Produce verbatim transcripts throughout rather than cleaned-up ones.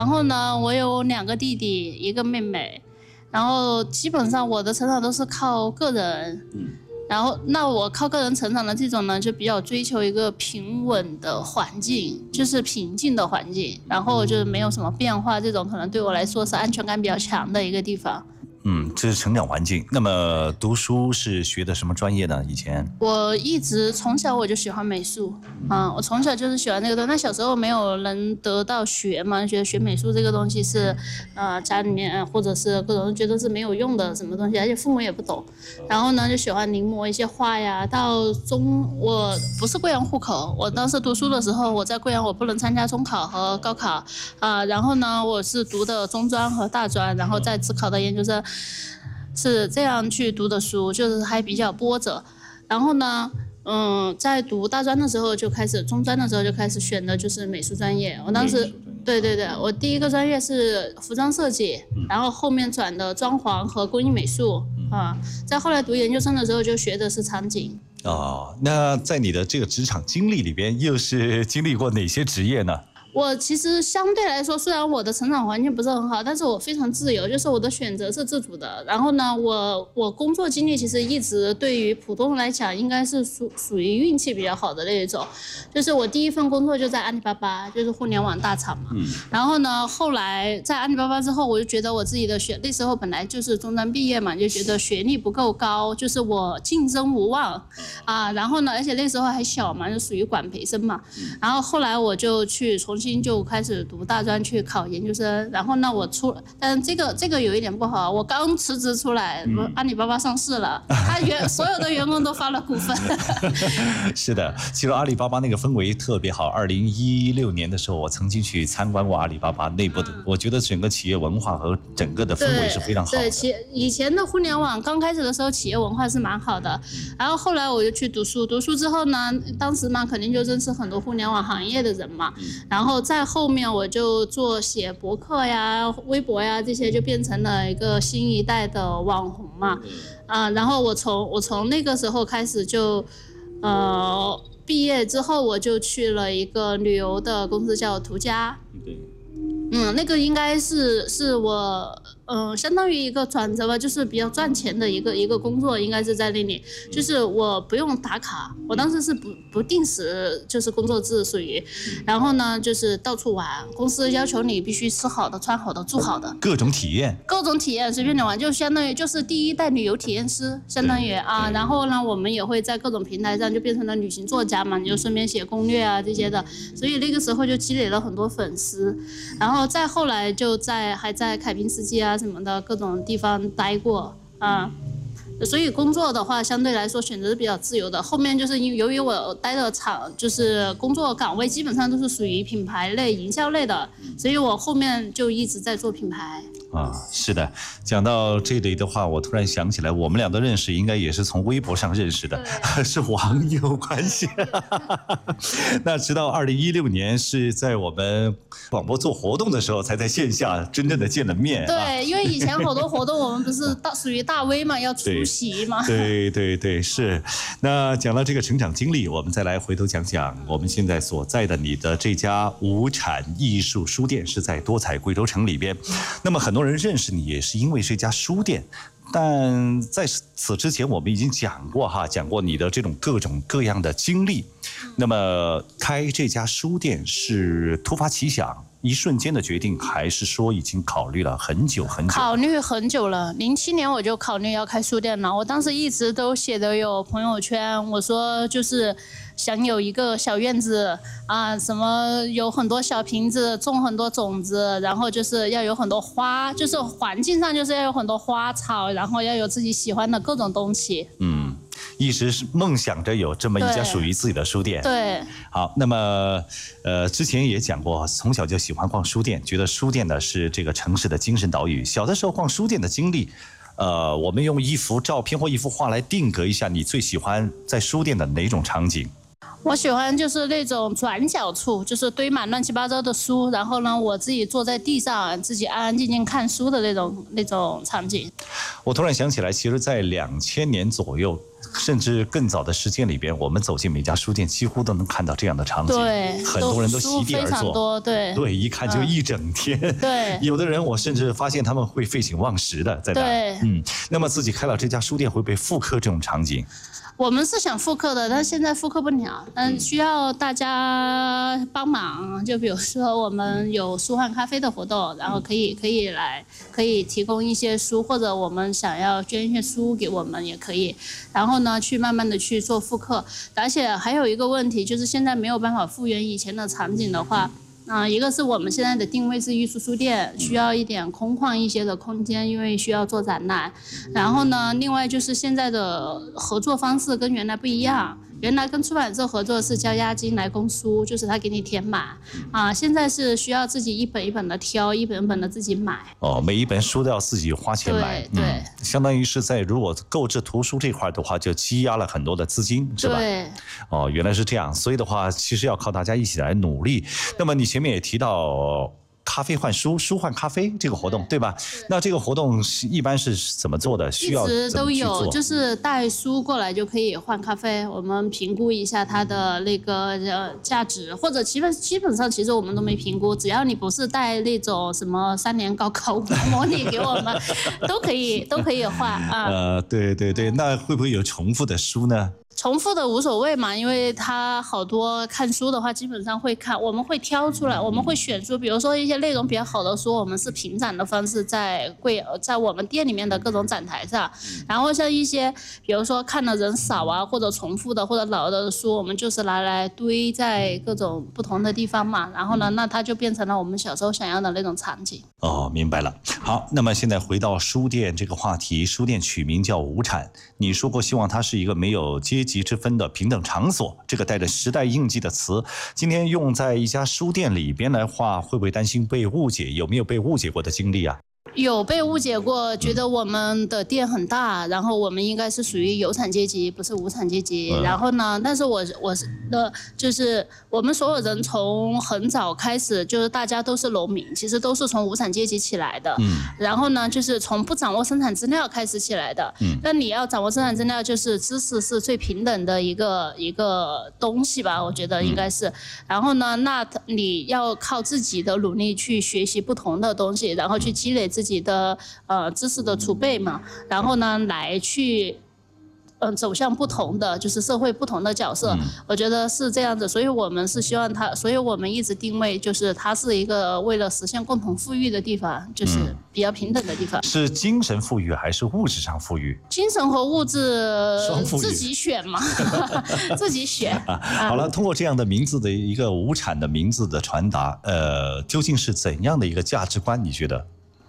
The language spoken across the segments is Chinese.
然后呢，我有两个弟弟，一个妹妹，然后基本上我的成长都是靠个人。嗯。然后，那我靠个人成长的这种呢，就比较追求一个平稳的环境，就是平静的环境，然后就是没有什么变化，这种可能对我来说是安全感比较强的一个地方。 嗯，这是成长环境。那么读书是学的什么专业呢？以前我一直从小我就喜欢美术，嗯，我从小就是喜欢这个东西。那小时候没有人得到学嘛，觉得学美术这个东西是，呃，家里面或者是各种觉得是没有用的什么东西，而且父母也不懂。然后呢，就喜欢临摹一些画呀。到中，我不是贵阳户口，我当时读书的时候，我在贵阳我不能参加中考和高考，啊、呃，然后呢，我是读的中专和大专，然后再自考的研究生。是这样去读的书，就是还比较波折。然后呢，嗯，在读大专的时候就开始，中专的时候就开始选的就是美术专业。我当时，对对对，我第一个专业是服装设计，然后后面转的装潢和工艺美术啊。在后来读研究生的时候就学的是场景。 哦，那在你的这个职场经历里边，又是经历过哪些职业呢？ 我其实相对来说，虽然我的成长环境不是很好，但是我非常自由，就是我的选择是自主的。然后呢，我我工作经历其实一直对于普通人来讲，应该是属属于运气比较好的那一种。就是我第一份工作就在阿里巴巴，就是互联网大厂嘛。嗯。然后呢，后来在阿里巴巴之后，我就觉得我自己的学那时候本来就是中专毕业嘛，就觉得学历不够高，就是我竞争无望啊。然后呢，而且那时候还小嘛，就属于管培生嘛。然后后来我就去重新就开始读大专去考研究生，然后呢我出，但这个这个有一点不好，我刚辞职出来，嗯、阿里巴巴上市了，他员所有的员工都发了股份。 是的，其实阿里巴巴那个氛围特别好。二零一六年的时候，我曾经去参观过阿里巴巴内部的，嗯、我觉得整个企业文化和整个的氛围是非常好的。 对，企以前的互联网刚开始的时候，企业文化是蛮好的，然后后来我就去读书，读书之后呢，当时嘛肯定就认识很多互联网行业的人嘛，嗯、然后。然后在后面我就做写博客呀、微博呀这些，就变成了一个新一代的网红嘛。啊、呃，然后我从我从那个时候开始就，呃，毕业之后我就去了一个旅游的公司叫途家。嗯，那个应该是是我，嗯、呃，相当于一个转折吧，就是比较赚钱的一个一个工作，应该是在那里，就是我不用打卡，我当时是不不定时，就是工作制属于，然后呢就是到处玩，公司要求你必须吃好的、穿好的、住好的， 各种体验， 各种体验随便你玩，就相当于就是第一代旅游体验师，相当于啊，然后呢我们也会在各种平台上就变成了旅行作家嘛，你就顺便写攻略啊这些的，所以那个时候就积累了很多粉丝，然后。再后来就在还在凯宾斯基啊什么的各种地方待过啊，所以工作的话相对来说选择是比较自由的。后面就是因为由于我待的厂就是工作岗位基本上都是属于品牌类、营销类的，所以我后面就一直在做品牌。 啊，是的，讲到这里的话，我突然想起来，我们俩的认识应该也是从微博上认识的，是网友关系。那直到二零一六年是在我们广播做活动的时候，才在线下真正的见了面。 对，啊、因为以前好多活动我们不是大属于大 V 嘛，要出席嘛。 对对 对, 对，是。那讲到这个成长经历，我们再来回头讲讲我们现在所在的你的这家无产艺术书店是在多彩贵州城里边。那么很多人认识你也是因为这家书店，但在此之前我们已经讲过哈，讲过你的这种各种各样的经历。那么开这家书店是突发奇想，一瞬间的决定，还是说已经考虑了很久很久？ 考虑很久了，零七年我就考虑要开书店了。我当时一直都写的有朋友圈，我说就是想有一个小院子啊，什么有很多小瓶子，种很多种子，然后就是要有很多花，就是环境上就是要有很多花草，然后要有自己喜欢的各种东西。 嗯。一直是梦想着有这么一家属于自己的书店。 对， 好，那么呃，之前也讲过，从小就喜欢逛书店，觉得书店呢是这个城市的精神岛屿。小的时候逛书店的经历，呃，我们用一幅照片或一幅画来定格一下，你最喜欢在书店的哪种场景？ 我喜欢就是那种转角处，就是堆满乱七八糟的书，然后呢，我自己坐在地上，自己安安静静看书的那种那种场景。 我突然想起来，其实，在两千年左右甚至更早的时间里边，我们走进每家书店，几乎都能看到这样的场景。 对， 很多人都席地而坐， 非常多，对对，一看就一整天。嗯、 对， 有的人我甚至发现他们会废寝忘食的在那。 对， 嗯，那么自己开了这家书店，会不会复刻这种场景？ 我们是想复刻的，但现在复刻不了，嗯，需要大家帮忙。就比如说我们有书换咖啡的活动，然后可以可以来，可以提供一些书，或者我们想要捐一些书给我们也可以。然后呢，去慢慢的去做复刻。而且还有一个问题，就是现在没有办法复原以前的场景的话。啊、呃，一个是我们现在的定位是艺术书店，需要一点空旷一些的空间，因为需要做展览。然后呢，另外就是现在的合作方式跟原来不一样。原来跟出版社合作是交押金来供书，就是他给你填满啊。现在是需要自己一本一本的挑，一本一本的自己买。 哦，每一本书都要自己花钱买， 对，对嗯，相当于是在如果购置图书这块的话，就积压了很多的资金，是吧？ 对。 哦，原来是这样，所以的话，其实要靠大家一起来努力。那么你前面也提到。咖啡换书，书换咖啡这个活动，对吧？那这个活动是一般是怎么做的？需要怎么去做？ 一直都有，就是带书过来就可以换咖啡，我们评估一下它的那个呃价值，或者基本基本上其实我们都没评估，只要你不是带那种什么三年高考模拟给我们，都可以都可以换啊。 呃，对对对，那会不会有重复的书呢？ 重复的无所谓嘛，因为他好多看书的话，基本上会看，我们会挑出来，我们会选书，比如说一些内容比较好的书，我们是评展的方式在柜在我们店里面的各种展台上，然后像一些比如说看的人少啊，或者重复的或者老的书，我们就是拿来堆在各种不同的地方嘛，然后呢，那它就变成了我们小时候想要的那种场景。 哦，明白了。好，那么现在回到书店这个话题，书店取名叫无产，你说过希望它是一个没有阶级之分的平等场所，这个带着时代印记的词，今天用在一家书店里边来话，会不会担心被误解？有没有被误解过的经历啊？ 有被误解过，觉得我们的店很大，然后我们应该是属于有产阶级，不是无产阶级。嗯、然后呢，但是我我是的，就是我们所有人从很早开始，就是大家都是农民，其实都是从无产阶级起来的。嗯。然后呢，就是从不掌握生产资料开始起来的。嗯。那你要掌握生产资料，就是知识是最平等的一个一个东西吧，我觉得应该是。嗯、然后呢，那你要靠自己的努力去学习不同的东西，然后去积累自己。自己的呃知识的储备嘛，然后呢来去嗯、呃、走向不同的就是社会不同的角色，嗯、我觉得是这样子，所以我们是希望它，所以我们一直定位就是它是一个为了实现共同富裕的地方，就是比较平等的地方。嗯、 是精神富裕还是物质上富裕？ 精神和物质自己选嘛，自己选。 啊、好了，通过这样的名字的一个无产的名字的传达，呃，究竟是怎样的一个价值观？你觉得？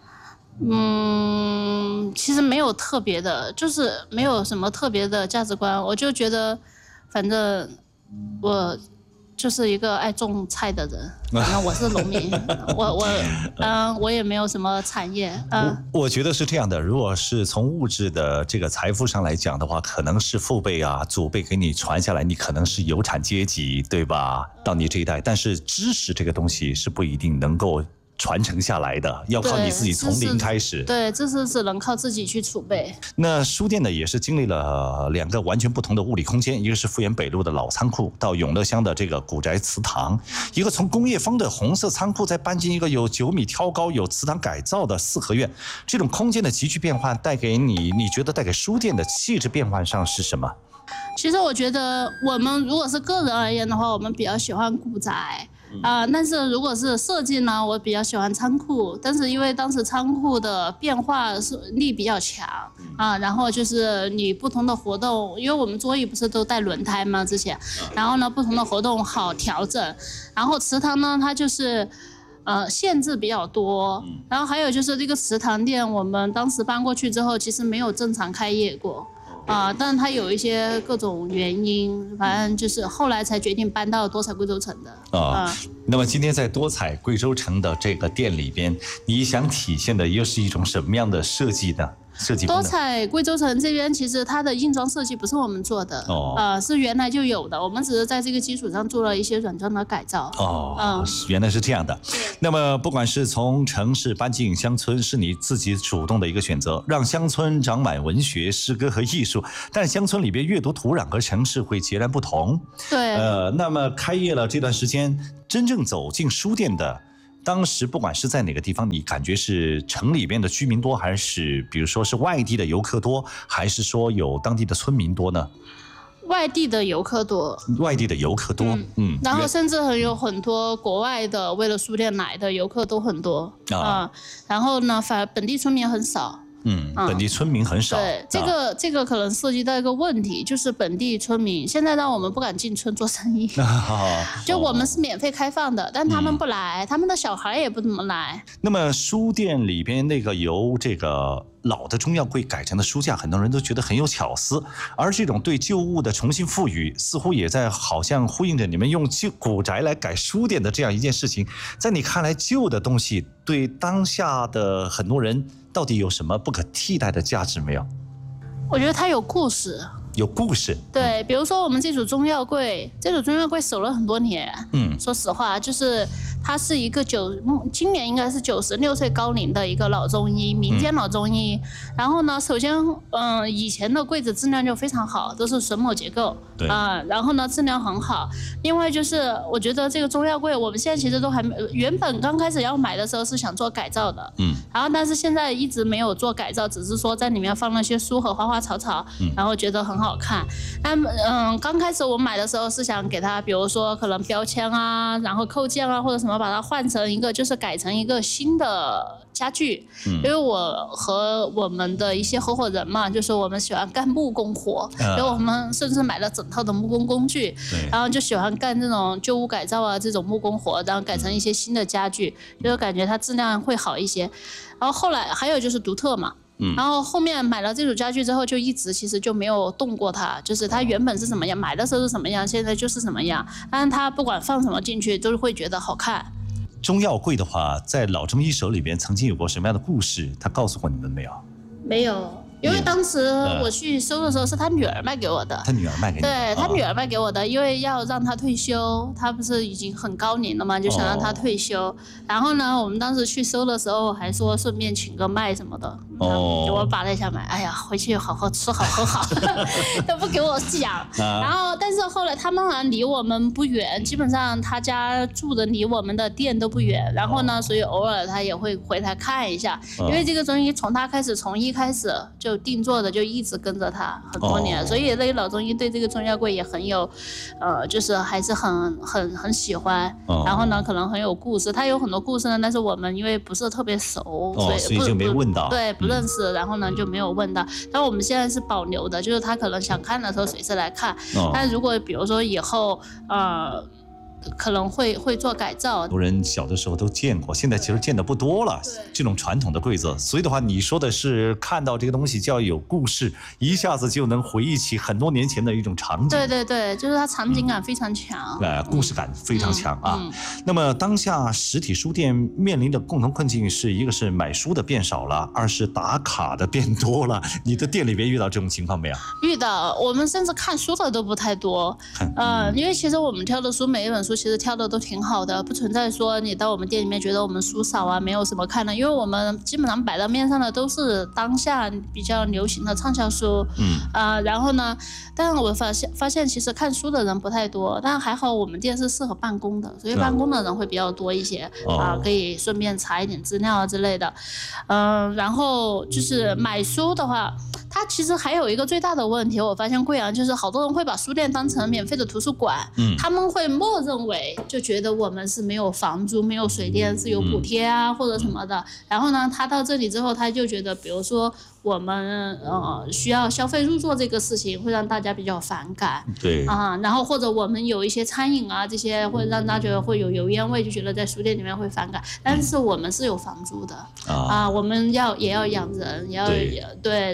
嗯，其实没有特别的，就是没有什么特别的价值观。我就觉得，反正我就是一个爱种菜的人。反正我是农民，我我嗯，我也没有什么产业。嗯， 我, 我觉得是这样的。如果是从物质的这个财富上来讲的话，可能是父辈啊、祖辈给你传下来，你可能是有产阶级，对吧？到你这一代，但是知识这个东西是不一定能够传承下来的，要靠你自己从零开始。 对，这是只能靠自己去储备。 那书店呢，也是经历了两个完全不同的物理空间，一个是富源北路的老仓库，到永乐乡的这个古宅祠堂，一个从工业风的红色仓库再搬进一个有九米挑高、有祠堂改造的四合院。这种空间的急剧变换，带给你，你觉得带给书店的气质变换上是什么？ 其实我觉得，我们如果是个人而言的话，我们比较喜欢古宅。啊、呃，但是如果是设计呢，我比较喜欢仓库，但是因为当时仓库的变化力比较强啊，然后就是你不同的活动，因为我们桌椅不是都带轮胎吗？之前，然后呢，不同的活动好调整，然后祠堂呢，它就是呃限制比较多，然后还有就是这个祠堂店，我们当时搬过去之后，其实没有正常开业过。啊、呃，但是它有一些各种原因，反正就是后来才决定搬到多彩贵州城的。啊、哦呃， 那么今天在多彩贵州城的这个店里边，你想体现的又是一种什么样的设计呢？ 设计？ 多彩贵州城这边其实它的硬装设计不是我们做的，哦，呃，是原来就有的，我们只是在这个基础上做了一些软装的改造。 哦，嗯，原来是这样的。那么不管是从城市搬进乡村，是你自己主动的一个选择，让乡村长满文学、诗歌和艺术，但乡村里边阅读土壤和城市会截然不同。 对， 呃，那么开业了这段时间，真正走进书店的，当时不管是在哪个地方，你感觉是城里边的居民多，还是比如说是外地的游客多，还是说有当地的村民多呢？ 外地的游客多， 外地的游客多，嗯，嗯然后甚至很有很多国外的为了书店来的游客都很多啊、呃，然后呢，反而本地村民很少。 嗯，本地村民很少。 对，这个、啊、这个可能涉及到一个问题，就是本地村民现在让我们不敢进村做生意。就我们是免费开放的，但他们不来，嗯、他们的小孩也不怎么来。 那么书店里边那个由这个老的中药柜改成的书架，很多人都觉得很有巧思，而这种对旧物的重新赋予，似乎也在好像呼应着你们用旧古宅来改书店的这样一件事情。在你看来，旧的东西对当下的很多人到底有什么不可替代的价值没有？ 我觉得它有故事。 有故事， 对，比如说我们这组中药柜，这组中药柜守了很多年。嗯，说实话，就是他是一个九，今年应该是九十六岁高龄的一个老中医，民间老中医。嗯、然后呢，首先，嗯、呃，以前的柜子质量就非常好，都是榫卯结构， 对啊、呃，然后呢，质量很好。另外就是，我觉得这个中药柜，我们现在其实都还没，原本刚开始要买的时候是想做改造的，嗯，然后但是现在一直没有做改造，只是说在里面放那些书和花花草草，嗯、然后觉得很好看。那嗯，刚开始我买的时候是想给它，比如说可能标签啊，然后扣件啊或者什么，把它换成一个，就是改成一个新的家具。嗯、因为我和我们的一些合伙人嘛，就是我们喜欢干木工活，所以、啊、我们甚至买了整套的木工工具，然后就喜欢干这种旧屋改造啊，这种木工活，然后改成一些新的家具，就感觉它质量会好一些。然后后来还有就是独特嘛。然后后面买了这组家具之后，就一直其实就没有动过它，就是它原本是什么样，买的时候是什么样，现在就是什么样。但是它不管放什么进去，都是会觉得好看。 中药柜的话，在老中医手里边曾经有过什么样的故事？他告诉过你们没有？ 没有。因为当时我去收的时候是他女儿卖给我的， 他女儿卖给你， 对他女儿卖给我的，因为要让他退休，他不是已经很高龄了嘛，就想让他退休。哦、然后呢，我们当时去收的时候还说顺便请个麦什么的，哦，给我把了一下麦，哎呀，回去好好吃好喝好，都不给我讲。啊、然后，但是后来他们好像离我们不远，基本上他家住的离我们的店都不远。然后呢，所以偶尔他也会回来看一下，哦、因为这个中医从他开始，从一开始就。就定做的就一直跟着他很多年， oh. 所以那个老中医对这个中药柜也很有，呃，就是还是很很很喜欢。Oh. 然后呢，可能很有故事，他有很多故事呢，但是我们因为不是特别熟， oh, 所以所以就没问到， 对，不认识，嗯、然后呢就没有问到。但我们现在是保留的，就是他可能想看的时候随时来看。Oh. 但如果比如说以后，呃。可能会会做改造， 很多人小的时候都见过，现在其实见的不多了。这种传统的柜子，所以的话，你说的是看到这个东西就要有故事，一下子就能回忆起很多年前的一种场景。 对对对，就是它场景感非常强， 呃、嗯，故事感非常强、嗯、啊、嗯。那么当下实体书店面临的共同困境是一个是买书的变少了，二是打卡的变多了。你的店里边遇到这种情况没有？ 遇到，我们甚至看书的都不太多。嗯、呃，因为其实我们挑的书每一本书。其实挑的都挺好的，不存在说你到我们店里面觉得我们书少啊，没有什么看的，因为我们基本上摆到面上的都是当下比较流行的畅销书，嗯啊、呃，然后呢，但我发现发现其实看书的人不太多，但还好我们店是适合办公的，所以办公的人会比较多一些、嗯、啊，可以顺便查一点资料啊之类的，嗯、呃，然后就是买书的话，它其实还有一个最大的问题，我发现贵阳就是好多人会把书店当成免费的图书馆，嗯，他们会默认为就觉得我们是没有房租、没有水电，是有补贴啊或者什么的。然后呢，他到这里之后，他就觉得，比如说我们呃需要消费入座这个事情，会让大家比较反感。 对啊，然后或者我们有一些餐饮啊这些，会让大家觉得会有油烟味，就觉得在书店里面会反感。但是我们是有房租的啊，啊我们要也要养人，也要 对, 对，然后我们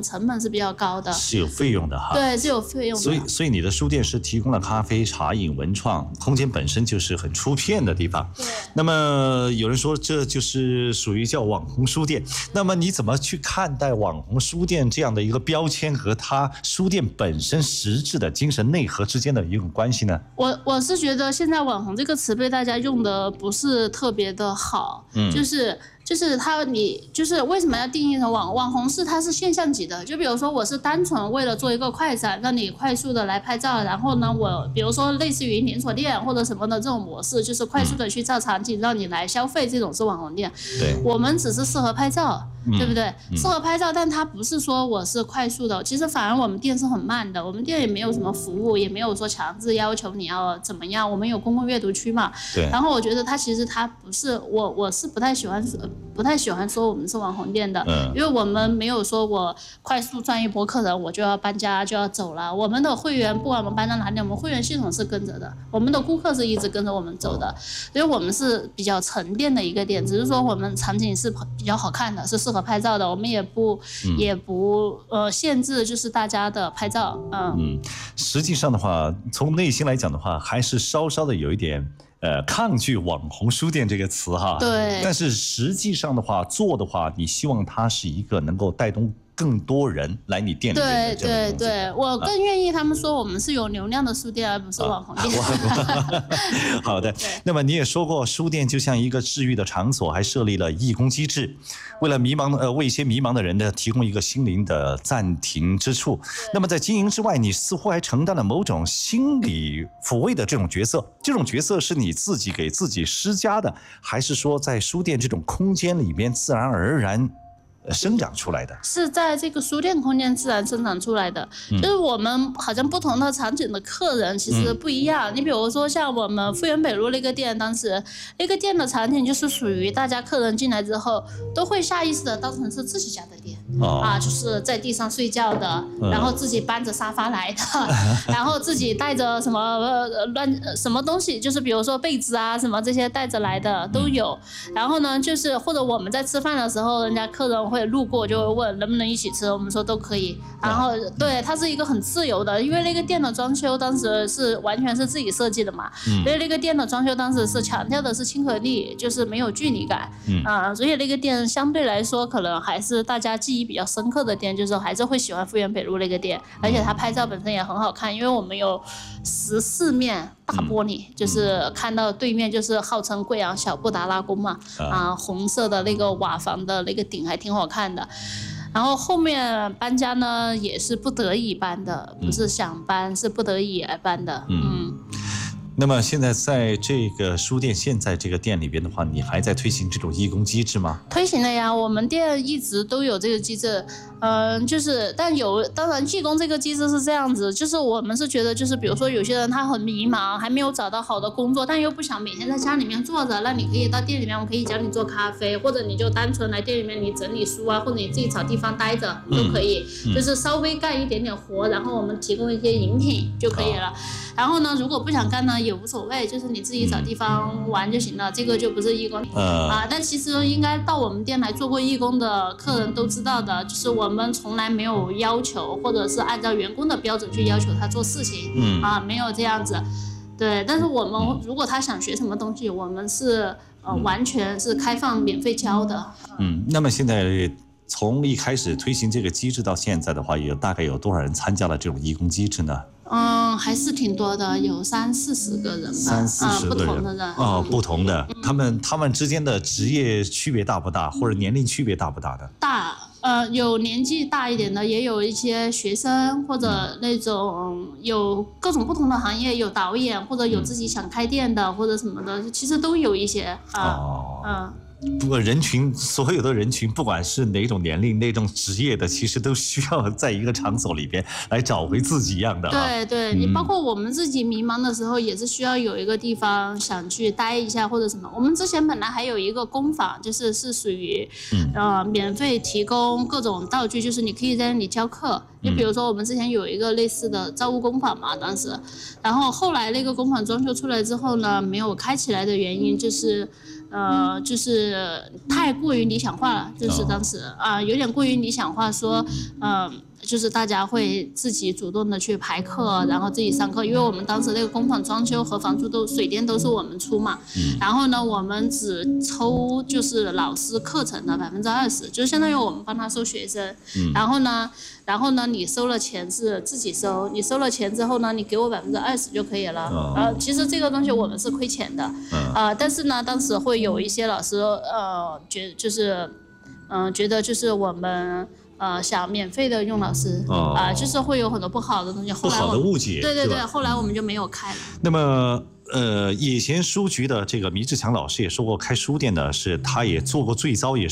成本是比较高的， 是有费用的哈。 对，是有费用的。 所以，所以你的书店是提供了咖啡、茶饮、文创，空间本身就是很出片的地方。 对。 那么有人说这就是属于叫网红书店，那么你怎么去看待网红书店这样的一个标签和它书店本身实质的精神内核之间的一种关系呢？ 我我是觉得现在网红这个词被大家用的不是特别的好，嗯，就是就是他你就是为什么要定义成网网红是它是现象级的，就比如说我是单纯为了做一个快闪，让你快速的来拍照，然后呢我比如说类似于连锁店或者什么的这种模式，就是快速的去造场景让你来消费，这种是网红店。 对， 我们只是适合拍照。对不对？适合拍照，但它不是说我是快速的，其实反而我们店是很慢的，我们店也没有什么服务，也没有说强制要求你要怎么样，我们有公共阅读区嘛。 对。 然后我觉得它其实它不是我，我是不太喜欢不太喜欢说我们是网红店的，嗯，因为我们没有说我快速赚一波客人我就要搬家就要走了，我们的会员不管我们搬到哪里，我们会员系统是跟着的，我们的顾客是一直跟着我们走的，所以我们是比较沉淀的一个店，只是说我们场景是比较好看的，是适合拍照的，我们也不、嗯、也不呃限制就是大家的拍照，嗯嗯，实际上的话，从内心来讲的话，还是稍稍的有一点呃抗拒网红书店这个词哈， 对， 但是实际上的话，做的话，你希望它是一个能够带动更多人来你店里面的这对对对，我更愿意他们说我们是有流量的书店，而不是网红店。 啊、好的，那么你也说过，书店就像一个治愈的场所，还设立了义工机制，为了迷茫呃为一些迷茫的人呢，提供一个心灵的暂停之处。那么在经营之外，你似乎还承担了某种心理抚慰的这种角色，这种角色是你自己给自己施加的，还是说在书店这种空间里面自然而然生长出来的？ 是在这个书店空间自然生长出来的、嗯、就是我们好像不同的场景的客人其实不一样、嗯、你比如说像我们复原北路那个店，当时那个店的场景就是属于大家客人进来之后都会下意识的当成是自己家的店、哦、啊，就是在地上睡觉的、嗯、然后自己搬着沙发来的然后自己带着什么呃乱什么东西，就是比如说被子啊什么这些带着来的都有、嗯、然后呢就是或者我们在吃饭的时候，人家客人会路过就会问能不能一起吃，我们说都可以。然后对，它是一个很自由的，因为那个店的装修当时是完全是自己设计的嘛，嗯、所以那个店的装修当时是强调的是亲和力，就是没有距离感，嗯啊、呃，所以那个店相对来说可能还是大家记忆比较深刻的店，就是还是会喜欢复原北路那个店，而且它拍照本身也很好看，因为我们有十四面大玻璃、嗯，就是看到对面就是号称贵阳小布达拉宫嘛，啊、呃，红色的那个瓦房的那个顶还挺好看的。然后后面搬家呢，也是不得已搬的，不是想搬，是不得已而搬的。嗯。嗯， 那么现在在这个书店，现在这个店里边的话，你还在推行这种义工机制吗？ 推行了呀，我们店一直都有这个机制。嗯、呃，就是但有当然义工这个机制是这样子，就是我们是觉得就是比如说有些人他很迷茫，还没有找到好的工作，但又不想每天在家里面坐着，那你可以到店里面，我可以教你做咖啡，或者你就单纯来店里面你整理书啊，或者你自己找地方待着都可以、嗯嗯，就是稍微干一点点活，然后我们提供一些饮品就可以了。然后呢，如果不想干呢也无所谓，就是你自己找地方玩就行了，这个就不是义工、呃、啊。但其实应该到我们店来做过义工的客人都知道的，就是我们从来没有要求，或者是按照员工的标准去要求他做事情，嗯啊，没有这样子。对，但是我们如果他想学什么东西，我们是呃完全是开放免费教的。 嗯，那么现在从一开始推行这个机制到现在的话，有大概有多少人参加了这种义工机制呢？ 嗯，还是挺多的，有三四十个人吧， 三四十个人，嗯、不同的人哦，不同的，嗯、他们他们之间的职业区别大不大，或者年龄区别大不大的？ 大，呃，有年纪大一点的，也有一些学生或者那种有各种不同的行业，有导演或者有自己想开店的、嗯、或者什么的，其实都有一些啊， 哦、嗯。不过人群，所有的人群，不管是哪种年龄、哪种职业的，其实都需要在一个场所里边来找回自己一样的、啊。对对， 你包括我们自己迷茫的时候，也是需要有一个地方想去待一下或者什么。我们之前本来还有一个工坊，就是是属于、嗯、呃免费提供各种道具，就是你可以在那里教课。就比如说我们之前有一个类似的造物工坊嘛，当时，然后后来那个工坊装修出来之后呢，没有开起来的原因就是。 呃，就是太过于理想化了，就是当时啊、呃，有点过于理想化，说，嗯、呃。就是大家会自己主动的去排课，然后自己上课，因为我们当时那个工坊装修和房租都水电都是我们出嘛，嗯、然后呢，我们只抽就是老师课程的百分之二十，就相当于我们帮他收学生，嗯、然后呢，然后呢，你收了钱是自己收，你收了钱之后呢，你给我百分之二十就可以了，哦、呃，其实这个东西我们是亏钱的，啊、呃，但是呢，当时会有一些老师呃觉就是嗯、呃、觉得就是我们。呃，想免费的用老师啊、哦呃，就是会有很多不好的东西，后来不好的误解， 对对对，后来我们就没有开了。 那么，呃，以前书局的这个迷志强老师也说过，开书店呢是他也做过最早，也